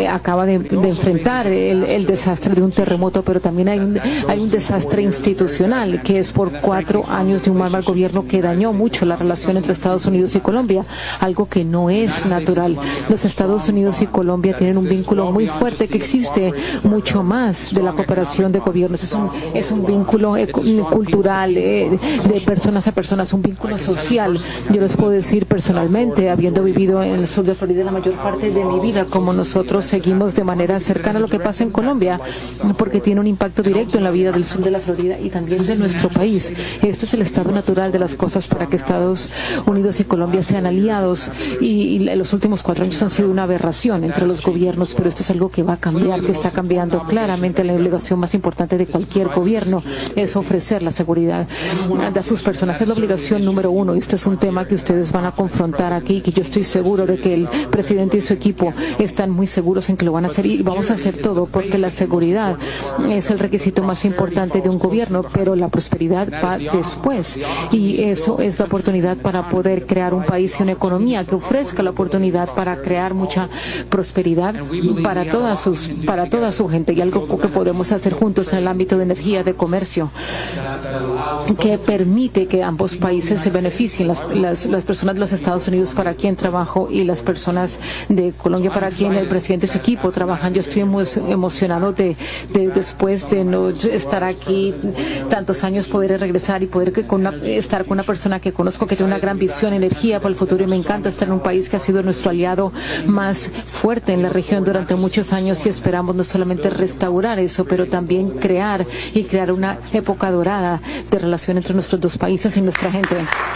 acaba de enfrentar el desastre de un terremoto, pero también hay un desastre institucional, que es por 4 años de un mal gobierno que dañó mucho la relación entre Estados Unidos y Colombia, algo que no es natural. Los Estados Unidos y Colombia tienen un vínculo muy fuerte que existe mucho más de la cooperación de gobiernos. Es un vínculo cultural, de personas a personas, un vínculo social. Yo les puedo decir personalmente, habiendo vivido en el sur de Florida la mayor parte de mi vida, como nosotros seguimos de manera cercana lo que pasa en Colombia, porque tiene un impacto directo en la vida del sur de la Florida y también de nuestro país. Esto es el estado natural de las cosas para que Estados Unidos y Colombia sean aliados, y los últimos 4 años han sido una aberración entre los gobiernos, pero esto es algo que va a cambiar, que está cambiando claramente. La obligación más importante de cualquier gobierno es ofrecer la seguridad a sus personas. Es la obligación número 1, y esto es un tema que ustedes van a confrontar aquí, que yo estoy seguro de que el presidente y su equipo están muy seguros en que lo van a hacer, y vamos a hacer todo porque la seguridad es el requisito más importante de un gobierno, pero la prosperidad va después, y eso es la oportunidad para poder crear un país y una economía que ofrezca la oportunidad para crear mucha prosperidad para toda su gente, y algo que podemos hacer juntos en el ámbito de energía, de comercio, que permite que ambos países se beneficien, las personas de los Estados Unidos para quien trabajo y las personas de Colombia para quien el presidente y su equipo trabajan. Yo estoy muy emocionado de después de no estar aquí tantos años, poder regresar y poder estar con una persona que conozco, que tiene una gran visión, energía para el futuro, y me encanta estar en un país que ha sido nuestro aliado más fuerte en la región durante muchos años, y esperamos no solamente restaurar eso, pero también crear una época dorada de relación entre nuestros dos países y nuestra gente.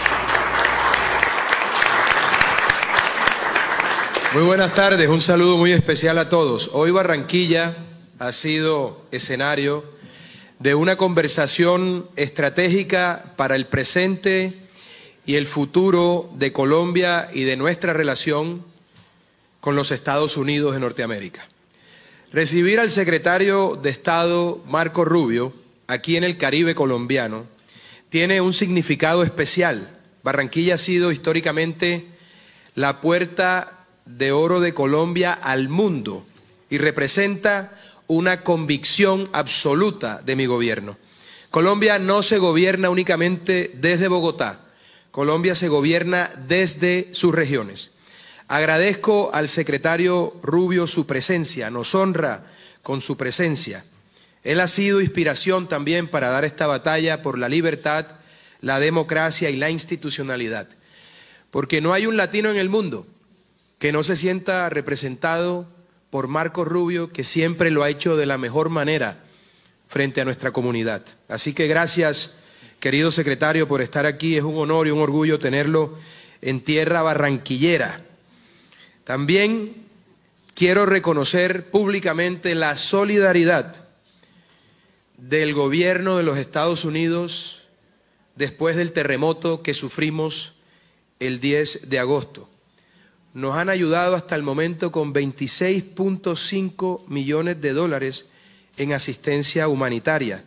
Muy buenas tardes, un saludo muy especial a todos. Hoy Barranquilla ha sido escenario de una conversación estratégica para el presente y el futuro de Colombia y de nuestra relación con los Estados Unidos de Norteamérica. Recibir al secretario de Estado Marco Rubio aquí en el Caribe colombiano tiene un significado especial. Barranquilla ha sido históricamente la puerta de oro de Colombia al mundo y representa una convicción absoluta de mi gobierno. Colombia no se gobierna únicamente desde Bogotá, Colombia se gobierna desde sus regiones. Agradezco al secretario Rubio su presencia, nos honra con su presencia. Él ha sido inspiración también para dar esta batalla por la libertad, la democracia y la institucionalidad. Porque no hay un latino en el mundo que no se sienta representado por Marco Rubio, que siempre lo ha hecho de la mejor manera frente a nuestra comunidad. Así que gracias, querido secretario, por estar aquí. Es un honor y un orgullo tenerlo en tierra barranquillera. También quiero reconocer públicamente la solidaridad del gobierno de los Estados Unidos después del terremoto que sufrimos el 10 de agosto. Nos han ayudado hasta el momento con 26.5 millones de dólares en asistencia humanitaria,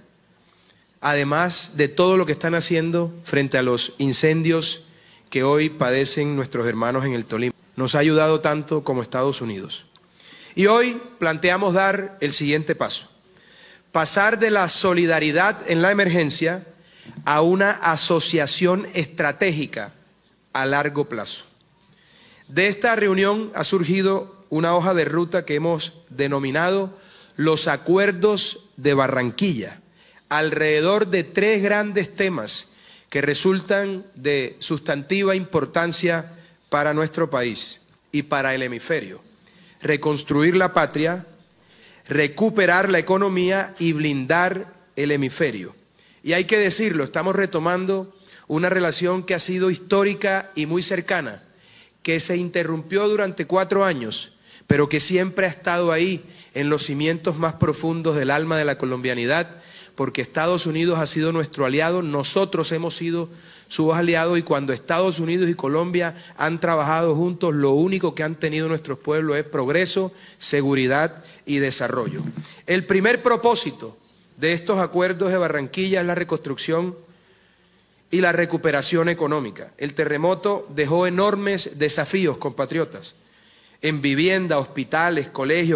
además de todo lo que están haciendo frente a los incendios que hoy padecen nuestros hermanos en el Tolima. Nos ha ayudado tanto como Estados Unidos. Y hoy planteamos dar el siguiente paso: pasar de la solidaridad en la emergencia a una asociación estratégica a largo plazo. De esta reunión ha surgido una hoja de ruta que hemos denominado los Acuerdos de Barranquilla, alrededor de 3 grandes temas que resultan de sustantiva importancia para nuestro país y para el hemisferio: reconstruir la patria, recuperar la economía y blindar el hemisferio. Y hay que decirlo, estamos retomando una relación que ha sido histórica y muy cercana, que se interrumpió durante 4 años, pero que siempre ha estado ahí en los cimientos más profundos del alma de la colombianidad, porque Estados Unidos ha sido nuestro aliado, nosotros hemos sido sus aliados, y cuando Estados Unidos y Colombia han trabajado juntos, lo único que han tenido nuestros pueblos es progreso, seguridad y desarrollo. El primer propósito de estos acuerdos de Barranquilla es la reconstrucción y la recuperación económica. El terremoto dejó enormes desafíos, compatriotas, en vivienda, hospitales, colegios,